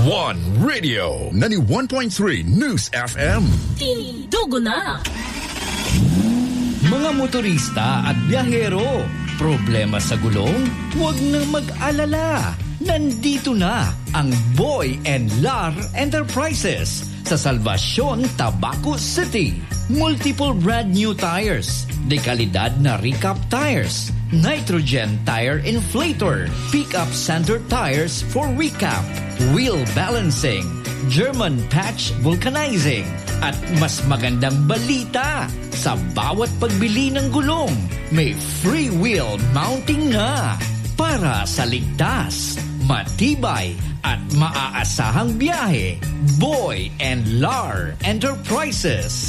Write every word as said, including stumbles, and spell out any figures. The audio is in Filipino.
One Radio, ninety-one point three News F M. Tindugo na! Mga motorista at biyahero, problema sa gulong? Huwag nang mag-alala. Nandito na ang Boy and Lar Enterprises sa Salvacion, Tabaco City. Multiple brand new tires, dekalidad na recap tires, nitrogen tire inflator, pickup center tires for recap, wheel balancing, German patch vulcanizing, at mas magandang balita, sa bawat pagbili ng gulong, may free wheel mounting na para sa ligtas, matibay at maaasahang biyahe. Boy and Lar Enterprises.